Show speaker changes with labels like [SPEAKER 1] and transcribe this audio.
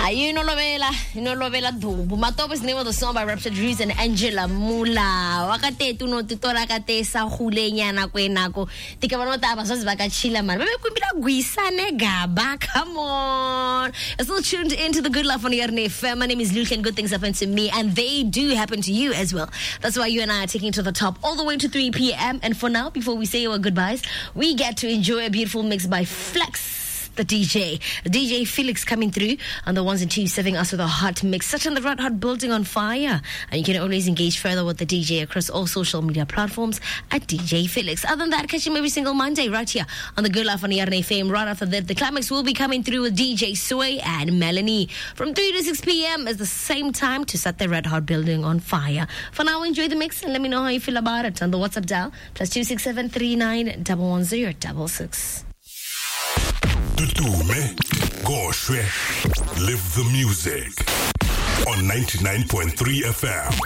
[SPEAKER 1] You know Lovela Dubu. Matob is the name of the song by Raptured Reese and Angela Mula. Wakate tu no tutora kate sa hule nyana kwenako. Tika banota abasos baka chila man. Bebe kumbila guisane gaba. Come on. You're still tuned into the Good Life on Yarne FM. My name is Luke and good things happen to me and they do happen to you as well. That's why you and I are taking to the top all the way to 3 p.m. And for now, before we say our goodbyes, we get to enjoy a beautiful mix by Flex. The DJ Felix coming through on the ones and twos, serving us with a hot mix. Such on the Red Hot Building on Fire. And you can always engage further with the DJ across all social media platforms at DJ Felix. Other than that, catch him every single Monday right here on the Good Life on Yarne FM. Right after that, the climax will be coming through with DJ Sway and Melanie from 3 to 6 p.m. is the same time to set the Red Hot Building on fire. For now, enjoy the mix and let me know how you feel about it on the WhatsApp dial +267 39 110 66.
[SPEAKER 2] Tutume, Goshwe, live the music on 99.3 FM.